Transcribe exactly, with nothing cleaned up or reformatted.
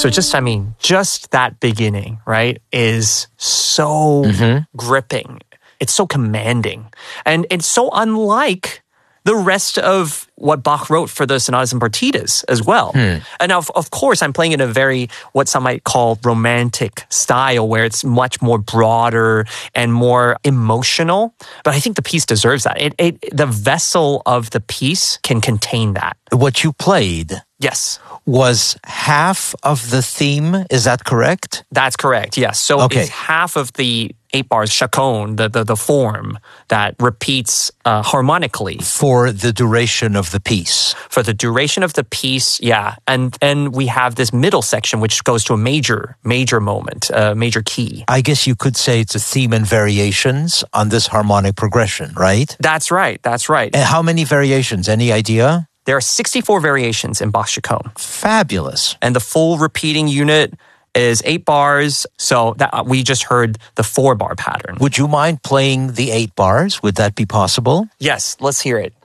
So just, I mean, just that beginning, right, is so mm-hmm. gripping. It's so commanding. And it's so unlike the rest of what Bach wrote for the sonatas and partitas as well. Hmm. And now, of, of course, I'm playing in a very, what some might call romantic style, where it's much more broader and more emotional. But I think the piece deserves that. It, it, the vessel of the piece can contain that. What you played... Yes. Was half of the theme, is that correct? That's correct, yes. So okay. It's half of the eight bars, chaconne, the, the, the form that repeats uh, harmonically. For the duration of the piece. For the duration of the piece, yeah. And and we have this middle section which goes to a major, major moment, a major key. I guess you could say it's a theme and variations on this harmonic progression, right? That's right, that's right. And how many variations? Any idea? There are sixty-four variations in Bach's chaconne. Fabulous. And the full repeating unit is eight bars. So that we just heard the four bar pattern. Would you mind playing the eight bars? Would that be possible? Yes, let's hear it.